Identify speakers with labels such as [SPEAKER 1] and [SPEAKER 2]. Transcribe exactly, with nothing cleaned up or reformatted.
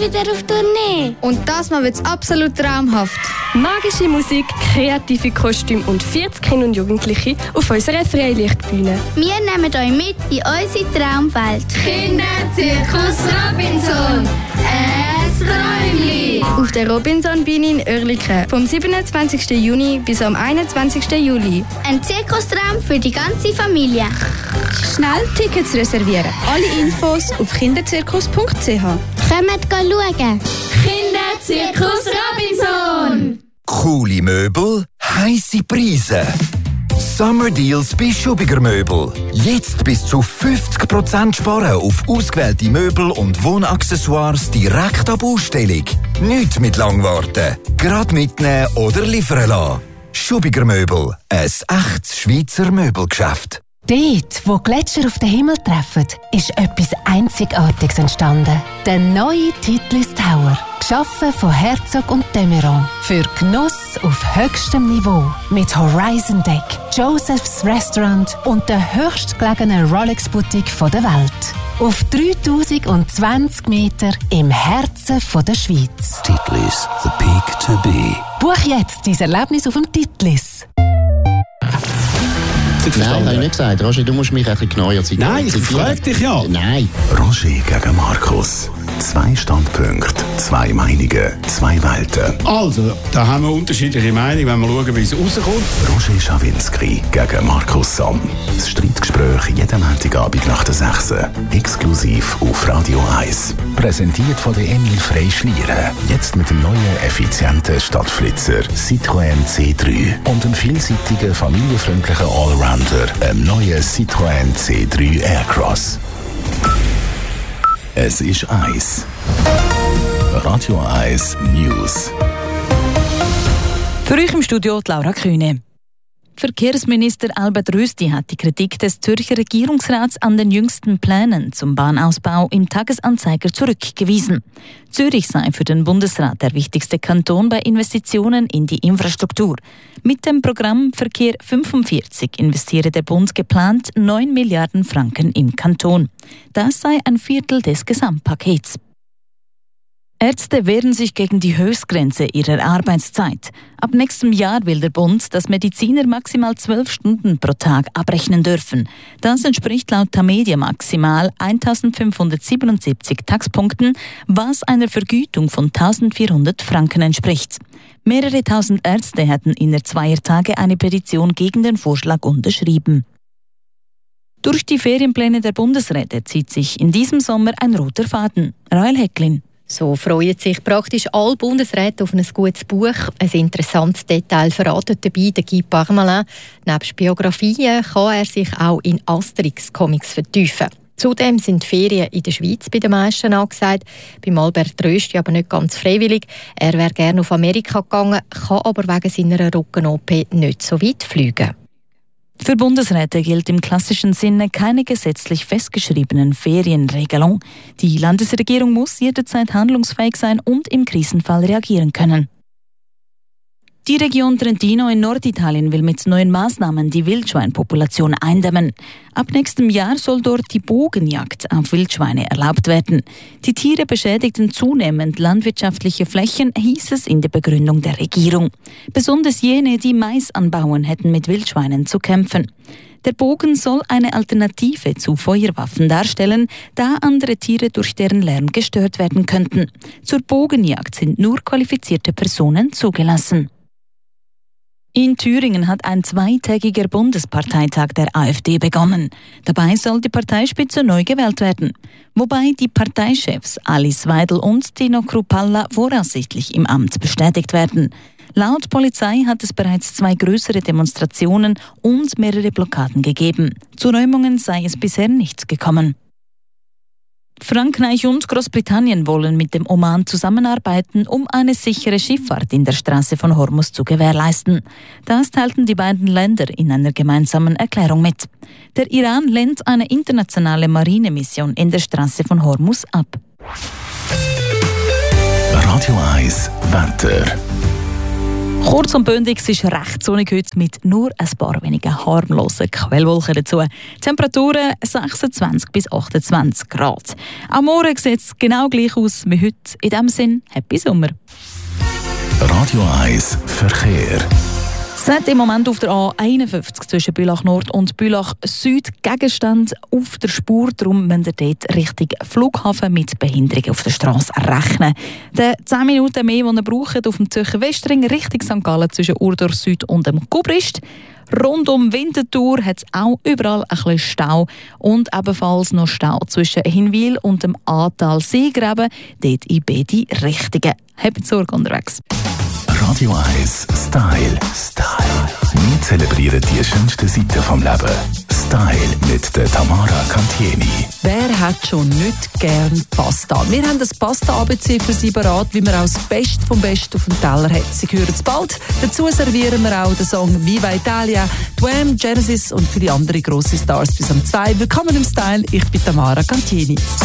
[SPEAKER 1] wieder auf Tournee.
[SPEAKER 2] Und das Mal wird's absolut traumhaft.
[SPEAKER 3] Magische Musik, kreative Kostüme und vierzig Kinder und Jugendliche auf unserer Freilichtbühne.
[SPEAKER 1] Wir nehmen euch mit in unsere Traumwelt.
[SPEAKER 4] Kinderzirkus Robinson. Ein Träumli.
[SPEAKER 2] Auf der Robinson-Bühne in Oerlikon vom siebenundzwanzigsten Juni bis am einundzwanzigsten Juli.
[SPEAKER 1] Ein Zirkustraum für die ganze Familie.
[SPEAKER 2] Schnell Tickets reservieren. Alle Infos auf kinderzirkus punkt c h.
[SPEAKER 1] Kommt schauen.
[SPEAKER 4] Kinderzirkus Robinson.
[SPEAKER 5] Coole Möbel, heisse Preise. Summer Deals bei Schubiger Möbel. Jetzt bis zu fünfzig Prozent sparen auf ausgewählte Möbel und Wohnaccessoires direkt ab Ausstellung. Nicht mit lang warten. Gerade mitnehmen oder liefern lassen. Schubiger Möbel. Ein echtes Schweizer Möbelgeschäft.
[SPEAKER 6] Dort, wo Gletscher auf den Himmel treffen, ist etwas Einzigartiges entstanden. Der neue Titlis Tower. Geschaffen von Herzog und de Meuron. Für Genuss auf höchstem Niveau. Mit Horizon Deck, Joseph's Restaurant und der höchstgelegenen Rolex-Boutique der Welt. Auf dreitausendzwanzig Meter im Herzen der Schweiz.
[SPEAKER 7] Titlis, the peak to be.
[SPEAKER 6] Buch jetzt dein Erlebnis auf dem Titlis.
[SPEAKER 8] Nein, habe ich nicht gesagt. Roger, du musst mich ein bisschen genauer zitieren.
[SPEAKER 9] Nein, ich frage dich ja.
[SPEAKER 8] Nein.
[SPEAKER 7] Roger gegen Markus. Zwei Standpunkte, zwei Meinungen, zwei Welten.
[SPEAKER 9] Also, da haben wir unterschiedliche Meinungen, wenn wir schauen, wie es rauskommt.
[SPEAKER 7] Roger Schawinski gegen Markus Somm. Das Streitgespräch jeden Montagabend nach der sechs. Exklusiv auf Radio eins. Präsentiert von der Emil Frey Schlieren. Jetzt mit dem neuen, effizienten Stadtflitzer Citroën C drei. Und einem vielseitigen, familienfreundlichen Allrounder, einem neuen Citroën C drei Aircross. Es ist eins. Radio eins News.
[SPEAKER 10] Für euch im Studio Laura Kühne. Verkehrsminister Albert Rösti hat die Kritik des Zürcher Regierungsrats an den jüngsten Plänen zum Bahnausbau im Tagesanzeiger zurückgewiesen. Zürich sei für den Bundesrat der wichtigste Kanton bei Investitionen in die Infrastruktur. Mit dem Programm Verkehr fünfundvierzig investiere der Bund geplant neun Milliarden Franken im Kanton. Das sei ein Viertel des Gesamtpakets. Ärzte wehren sich gegen die Höchstgrenze ihrer Arbeitszeit. Ab nächstem Jahr will der Bund, dass Mediziner maximal zwölf Stunden pro Tag abrechnen dürfen. Das entspricht laut Tamedia maximal eintausendfünfhundertsiebenundsiebzig Tagspunkten, was einer Vergütung von eintausendvierhundert Franken entspricht. Mehrere tausend Ärzte hätten innerhalb zweier Tage eine Petition gegen den Vorschlag unterschrieben. Durch die Ferienpläne der Bundesräte zieht sich in diesem Sommer ein roter Faden. Rael Hecklin.
[SPEAKER 11] So freuen sich praktisch alle Bundesräte auf ein gutes Buch. Ein interessantes Detail verratet dabei der Guy Parmelin. Nebst Biografien kann er sich auch in Asterix-Comics vertiefen. Zudem sind Ferien in der Schweiz bei den meisten angesagt. Bei Albert Rösti aber nicht ganz freiwillig. Er wäre gerne auf Amerika gegangen, kann aber wegen seiner Rücken-O P nicht so weit fliegen.
[SPEAKER 10] Für Bundesräte gilt im klassischen Sinne keine gesetzlich festgeschriebenen Ferienregelung. Die Landesregierung muss jederzeit handlungsfähig sein und im Krisenfall reagieren können. Die Region Trentino in Norditalien will mit neuen Maßnahmen die Wildschweinpopulation eindämmen. Ab nächstem Jahr soll dort die Bogenjagd auf Wildschweine erlaubt werden. Die Tiere beschädigten zunehmend landwirtschaftliche Flächen, hieß es in der Begründung der Regierung. Besonders jene, die Mais anbauen, hätten mit Wildschweinen zu kämpfen. Der Bogen soll eine Alternative zu Feuerwaffen darstellen, da andere Tiere durch deren Lärm gestört werden könnten. Zur Bogenjagd sind nur qualifizierte Personen zugelassen. In Thüringen hat ein zweitägiger Bundesparteitag der AfD begonnen. Dabei soll die Parteispitze neu gewählt werden. Wobei die Parteichefs Alice Weidel und Tino Kruppalla voraussichtlich im Amt bestätigt werden. Laut Polizei hat es bereits zwei größere Demonstrationen und mehrere Blockaden gegeben. Zu Räumungen sei es bisher nicht gekommen. Frankreich und Großbritannien wollen mit dem Oman zusammenarbeiten, um eine sichere Schifffahrt in der Straße von Hormuz zu gewährleisten. Das teilten die beiden Länder in einer gemeinsamen Erklärung mit. Der Iran lehnt eine internationale Marinemission in der Straße von Hormuz ab.
[SPEAKER 7] Radio eins Wetter.
[SPEAKER 10] Kurz und bündig, es ist recht sonnig heute mit nur ein paar wenigen harmlosen Quellwolken dazu. Temperaturen sechsundzwanzig bis achtundzwanzig Grad. Am Morgen sieht es genau gleich aus wie heute. In diesem Sinn, Happy Sommer.
[SPEAKER 7] Radio eins Verkehr.
[SPEAKER 10] Es hat im Moment auf der A einundfünfzig zwischen Bülach Nord und Bülach Süd Gegenstände auf der Spur. Darum müsst ihr dort Richtung Flughafen mit Behinderungen auf der Straße rechnen. Die zehn Minuten mehr, die ihr braucht, auf dem Zürcher Westring Richtung Sankt Gallen zwischen Urdorf Süd und dem Gubrist. Rund um Winterthur hat es auch überall ein bisschen Stau und ebenfalls noch Stau zwischen Hinwil und dem Ahrtal Seegraben, dort in beide Richtungen. Habt Sorge unterwegs.
[SPEAKER 7] Radio eins Style. Style. Wir zelebrieren die schönsten Seiten vom Leben. Style mit der Tamara Cantieni.
[SPEAKER 12] Wer hat schon nicht gern Pasta? Wir haben das Pasta-A B C für Sie bereit, wie man auch das Beste vom Besten auf dem Teller hat. Sie hören es bald. Dazu servieren wir auch den Song Viva Italia, Wham, Genesis und viele andere grosse Stars bis um zwei. Willkommen im Style. Ich bin Tamara Cantieni.